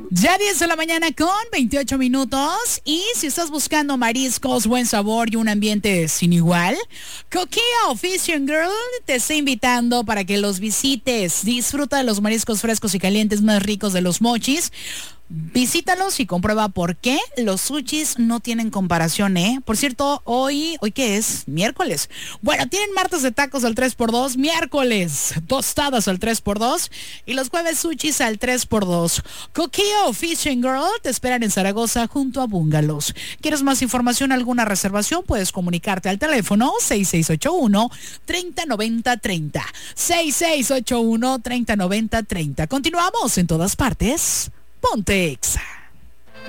Ya 10 de la mañana con 28 minutos. Y si estás buscando mariscos, buen sabor y un ambiente sin igual, Coquillo Fish and Girl te está invitando para que los visites. Disfruta de los mariscos frescos y calientes más ricos de Los Mochis. Visítalos y comprueba por qué los sushis no tienen comparación, ¿eh? Por cierto, ¿hoy qué es? Miércoles. Bueno, tienen martes de tacos al 3x2, miércoles tostadas al 3x2 y los jueves sushis al 3x2. Coquillo Fish and Girl te esperan en Zaragoza junto a Bungalows. ¿Quieres más información, alguna reservación? Puedes comunicarte al teléfono 6681-3090-30. 6681-3090-30. Continuamos en todas partes. Ponte Exa.